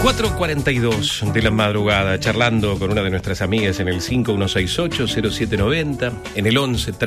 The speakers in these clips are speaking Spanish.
4:42 de la madrugada, charlando con una de nuestras amigas en el 5168-0790, en el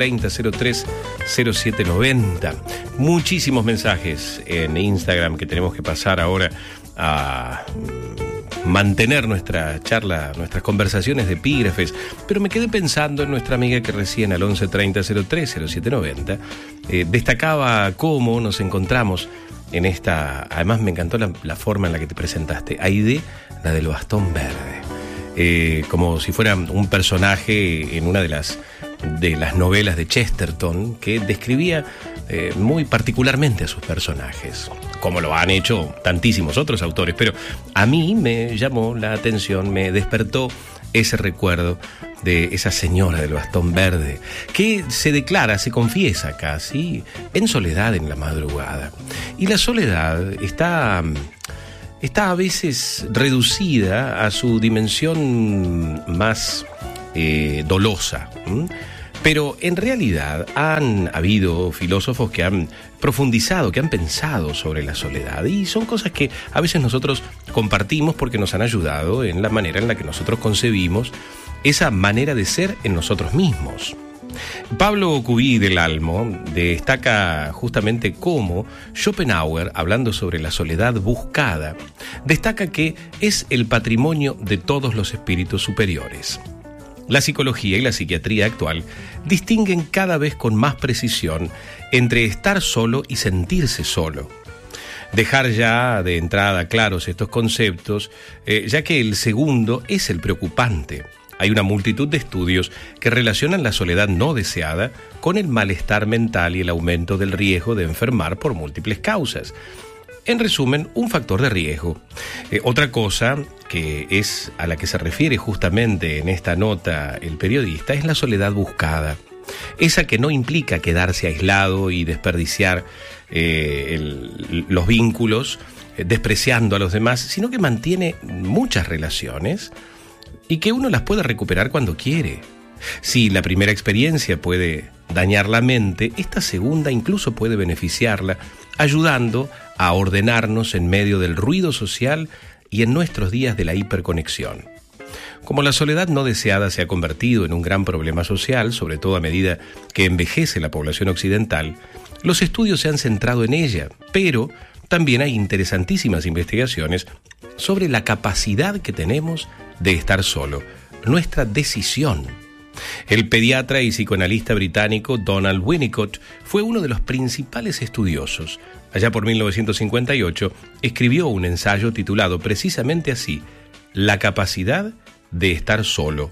11-30-03-0790. Muchísimos mensajes en Instagram que tenemos que pasar ahora a mantener nuestra charla, nuestras conversaciones de epígrafes, pero me quedé pensando en nuestra amiga que recién al 11-30-03-0790 destacaba cómo nos encontramos en esta. Además me encantó la forma en la que te presentaste, Aide, la del bastón verde, como si fuera un personaje en una de las novelas de Chesterton, que describía muy particularmente a sus personajes, como lo han hecho tantísimos otros autores, pero a mí me llamó la atención, me despertó ese recuerdo de esa señora del bastón verde, que se declara, se confiesa casi, en soledad en la madrugada. Y la soledad está a veces reducida a su dimensión más dolosa. Pero en realidad han habido filósofos que han profundizado, que han pensado sobre la soledad, y son cosas que a veces nosotros compartimos porque nos han ayudado en la manera en la que nosotros concebimos esa manera de ser en nosotros mismos. Pablo Cubí del Almo destaca justamente cómo Schopenhauer, hablando sobre la soledad buscada, destaca que es el patrimonio de todos los espíritus superiores. La psicología y la psiquiatría actual distinguen cada vez con más precisión entre estar solo y sentirse solo. Dejar ya de entrada claros estos conceptos, ya que el segundo es el preocupante. Hay una multitud de estudios que relacionan la soledad no deseada con el malestar mental y el aumento del riesgo de enfermar por múltiples causas. En resumen, un factor de riesgo. Otra cosa que es a la que se refiere justamente en esta nota el periodista es la soledad buscada. Esa que no implica quedarse aislado y desperdiciar los vínculos, despreciando a los demás, sino que mantiene muchas relaciones y que uno las puede recuperar cuando quiere. Si la primera experiencia puede dañar la mente, esta segunda incluso puede beneficiarla, ayudando a ordenarnos en medio del ruido social y en nuestros días de la hiperconexión. Como la soledad no deseada se ha convertido en un gran problema social, sobre todo a medida que envejece la población occidental, los estudios se han centrado en ella, pero también hay interesantísimas investigaciones sobre la capacidad que tenemos de estar solo, nuestra decisión. El pediatra y psicoanalista británico Donald Winnicott fue uno de los principales estudiosos. Allá por 1958 escribió un ensayo titulado precisamente así, La capacidad de estar solo.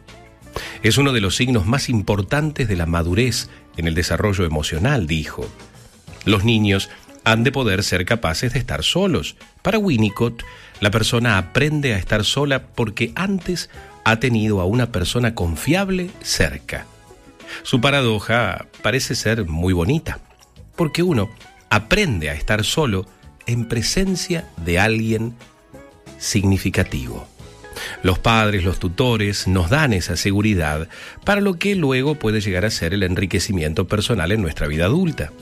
Es uno de los signos más importantes de la madurez en el desarrollo emocional, dijo. Los niños han de poder ser capaces de estar solos. Para Winnicott, la persona aprende a estar sola porque antes ha tenido a una persona confiable cerca. Su paradoja parece ser muy bonita, porque uno aprende a estar solo en presencia de alguien significativo. Los padres, los tutores, nos dan esa seguridad para lo que luego puede llegar a ser el enriquecimiento personal en nuestra vida adulta.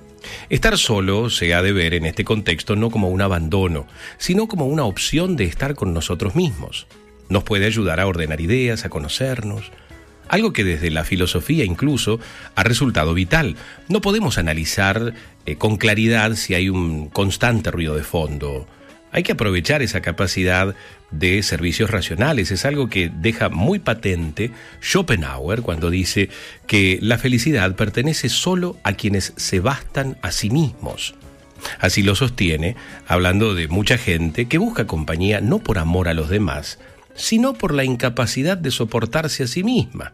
Estar solo se ha de ver en este contexto no como un abandono, sino como una opción de estar con nosotros mismos. Nos puede ayudar a ordenar ideas, a conocernos, algo que desde la filosofía incluso ha resultado vital. No podemos analizar con claridad si hay un constante ruido de fondo. Hay que aprovechar esa capacidad de servicios racionales. Es algo que deja muy patente Schopenhauer cuando dice que la felicidad pertenece solo a quienes se bastan a sí mismos. Así lo sostiene, hablando de mucha gente que busca compañía no por amor a los demás, sino por la incapacidad de soportarse a sí misma.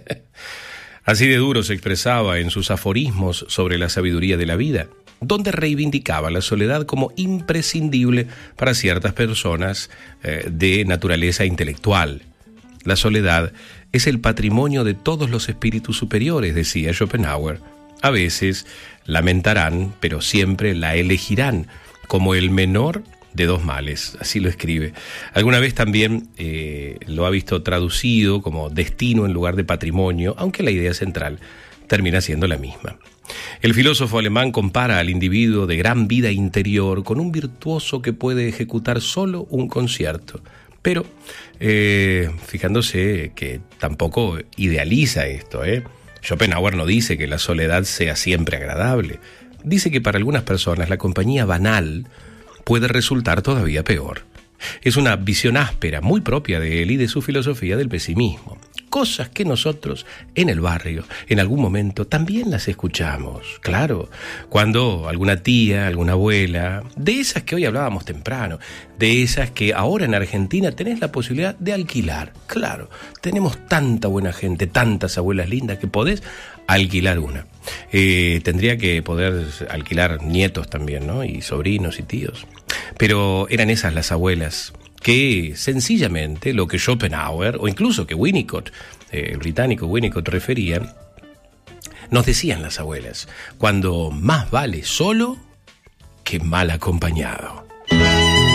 Así de duro se expresaba en sus aforismos sobre la sabiduría de la vida, donde reivindicaba la soledad como imprescindible para ciertas personas de naturaleza intelectual. La soledad es el patrimonio de todos los espíritus superiores, decía Schopenhauer. A veces lamentarán, pero siempre la elegirán como el menor de dos males, así lo escribe. Alguna vez también lo ha visto traducido como destino en lugar de patrimonio, aunque la idea central termina siendo la misma. El filósofo alemán compara al individuo de gran vida interior con un virtuoso que puede ejecutar solo un concierto. Pero, fijándose que tampoco idealiza esto, Schopenhauer no dice que la soledad sea siempre agradable. Dice que para algunas personas la compañía banal puede resultar todavía peor. Es una visión áspera, muy propia de él y de su filosofía del pesimismo. Cosas que nosotros, en el barrio, en algún momento, también las escuchamos. Claro, cuando alguna tía, alguna abuela, de esas que hoy hablábamos temprano, de esas que ahora en Argentina tenés la posibilidad de alquilar. Claro, tenemos tanta buena gente, tantas abuelas lindas que podés alquilar una. Tendría que poder alquilar nietos también, ¿no? Y sobrinos y tíos. Pero eran esas las abuelas que sencillamente lo que Schopenhauer o incluso que Winnicott, el británico Winnicott refería, nos decían las abuelas, cuando más vale solo que mal acompañado.